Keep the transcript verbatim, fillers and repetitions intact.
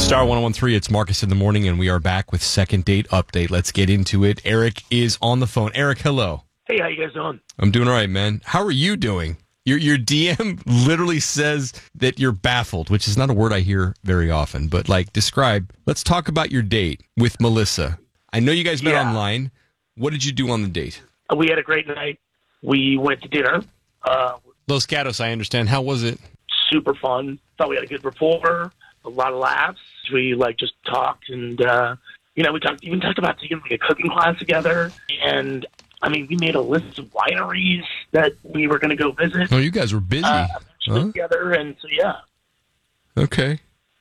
Star one oh one three, it's Marcus in the morning, and we are back with Second Date Update. Let's get into it. Eric is on the phone. Eric, hello. Hey, how you guys doing? I'm doing all right, man. How are you doing? Your your D M literally says that you're baffled, which is not a word I hear very often. But, like, describe. Let's talk about your date with Melissa. I know you guys met Yeah. online. What did you do on the date? We had a great night. We went to dinner. Uh, Los Gatos, I understand. How was it? super fun. Thought we had a good rapport, a lot of laughs. We, like, just talked and, uh, you know, we talked, even talked about taking, like, a cooking class together. And, I mean, we made a list of wineries that we were going to go visit. Oh, you guys were busy. Uh, huh? together, and so, yeah. Okay.